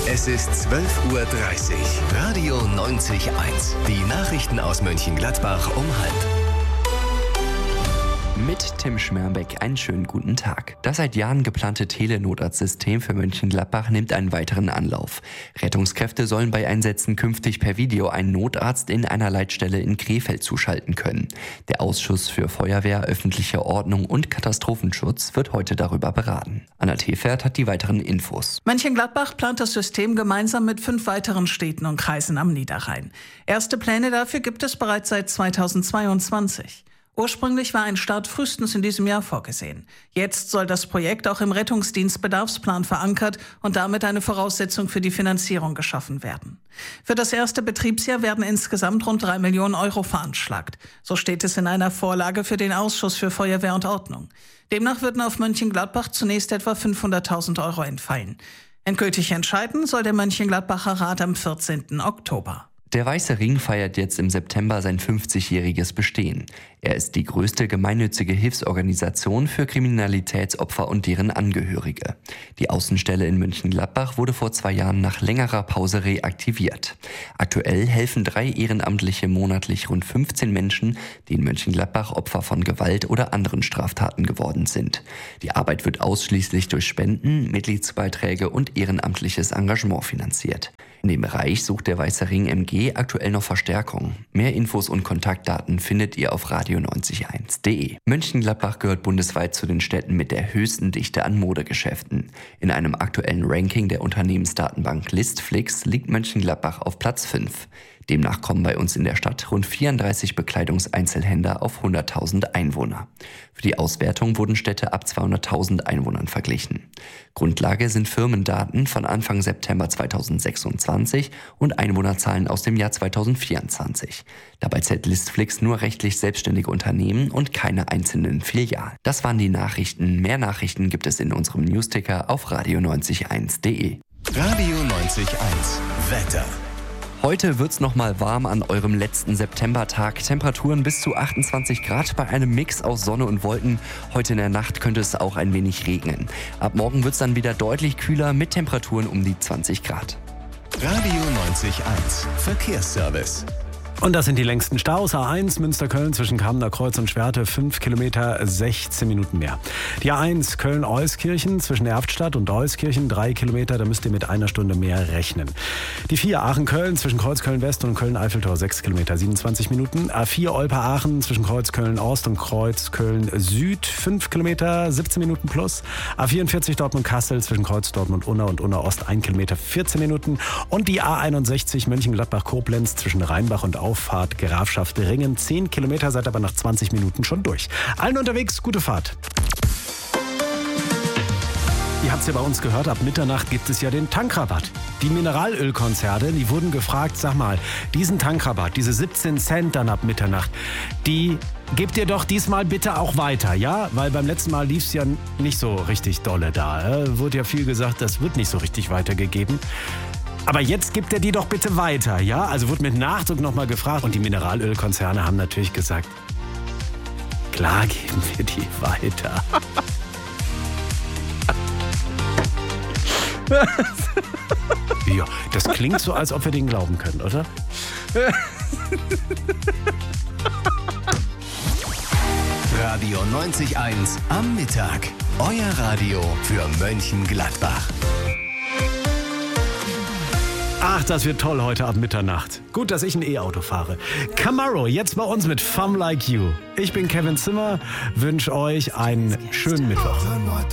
Es ist 12:30 Uhr. Radio 90.1. Die Nachrichten aus Mönchengladbach um 12:30. Mit Tim Schmerbeck einen schönen guten Tag. Das seit Jahren geplante Telenotarztsystem für Mönchengladbach nimmt einen weiteren Anlauf. Rettungskräfte sollen bei Einsätzen künftig per Video einen Notarzt in einer Leitstelle in Krefeld zuschalten können. Der Ausschuss für Feuerwehr, öffentliche Ordnung und Katastrophenschutz wird heute darüber beraten. Anna Tefert hat die weiteren Infos. Mönchengladbach plant das System gemeinsam mit 5 weiteren Städten und Kreisen am Niederrhein. Erste Pläne dafür gibt es bereits seit 2022. Ursprünglich war ein Start frühestens in diesem Jahr vorgesehen. Jetzt soll das Projekt auch im Rettungsdienstbedarfsplan verankert und damit eine Voraussetzung für die Finanzierung geschaffen werden. Für das erste Betriebsjahr werden insgesamt rund 3 Millionen Euro veranschlagt. So steht es in einer Vorlage für den Ausschuss für Feuerwehr und Ordnung. Demnach würden auf Mönchengladbach zunächst etwa 500.000 Euro entfallen. Endgültig entscheiden soll der Mönchengladbacher Rat am 14. Oktober. Der Weiße Ring feiert jetzt im September sein 50-jähriges Bestehen. Er ist die größte gemeinnützige Hilfsorganisation für Kriminalitätsopfer und deren Angehörige. Die Außenstelle in Mönchengladbach wurde vor 2 Jahren nach längerer Pause reaktiviert. Aktuell helfen 3 Ehrenamtliche monatlich rund 15 Menschen, die in Mönchengladbach Opfer von Gewalt oder anderen Straftaten geworden sind. Die Arbeit wird ausschließlich durch Spenden, Mitgliedsbeiträge und ehrenamtliches Engagement finanziert. In dem Bereich sucht der Weiße Ring MG aktuell noch Verstärkung. Mehr Infos und Kontaktdaten findet ihr auf radio901.de. Mönchengladbach gehört bundesweit zu den Städten mit der höchsten Dichte an Modegeschäften. In einem aktuellen Ranking der Unternehmensdatenbank Listflix liegt Mönchengladbach auf Platz 5. Demnach kommen bei uns in der Stadt rund 34 Bekleidungseinzelhändler auf 100.000 Einwohner. Für die Auswertung wurden Städte ab 200.000 Einwohnern verglichen. Grundlage sind Firmendaten von Anfang September 2026 und Einwohnerzahlen aus dem Jahr 2024. Dabei zählt Listflix nur rechtlich selbstständige Unternehmen und keine einzelnen Filialen. Das waren die Nachrichten. Mehr Nachrichten gibt es in unserem Newsticker auf radio901.de. Radio 90.1. Wetter. Heute wird's noch mal warm an eurem letzten Septembertag. Temperaturen bis zu 28 Grad bei einem Mix aus Sonne und Wolken. Heute in der Nacht könnte es auch ein wenig regnen. Ab morgen wird's dann wieder deutlich kühler mit Temperaturen um die 20 Grad. Radio 90.1. Verkehrsservice. Und das sind die längsten Staus. A1 Münster-Köln zwischen Kamener Kreuz und Schwerte, 5 Kilometer, 16 Minuten mehr. Die A1 Köln-Euskirchen zwischen Erftstadt und Euskirchen, 3 Kilometer, da müsst ihr mit 1 Stunde mehr rechnen. Die 4 Aachen-Köln zwischen Kreuzköln-West und Köln-Eiffeltor, 6 Kilometer, 27 Minuten. A4 Olpe-Aachen zwischen Kreuzköln-Ost und Kreuzköln-Süd, 5 Kilometer, 17 Minuten plus. A44 Dortmund-Kassel zwischen Kreuz Dortmund-Unna und Unna-Ost, 1 Kilometer, 14 Minuten. Und die A61 Mönchengladbach-Koblenz zwischen Rheinbach und Auffahrt Grafschaft Ringen, 10 Kilometer, seid aber nach 20 Minuten schon durch. Allen unterwegs, gute Fahrt. Ihr habt es ja bei uns gehört, ab Mitternacht gibt es ja den Tankrabatt. Die Mineralölkonzerne, die wurden gefragt, sag mal, diesen Tankrabatt, diese 17 Cent dann ab Mitternacht, die gebt ihr doch diesmal bitte auch weiter, ja? Weil beim letzten Mal lief es ja nicht so richtig dolle da. Wurde ja viel gesagt, das wird nicht so richtig weitergegeben. Aber jetzt gibt er die doch bitte weiter, ja? Also wurde mit Nachdruck nochmal gefragt. Und die Mineralölkonzerne haben natürlich gesagt, klar geben wir die weiter. Ja, das klingt so, als ob wir den glauben können, oder? Radio 90.1 am Mittag. Euer Radio für Mönchengladbach. Ach, das wird toll heute ab Mitternacht. Gut, dass ich ein E-Auto fahre. Camaro, jetzt bei uns mit Fun Like You. Ich bin Kevin Zimmer, wünsche euch einen schönen Mittwoch.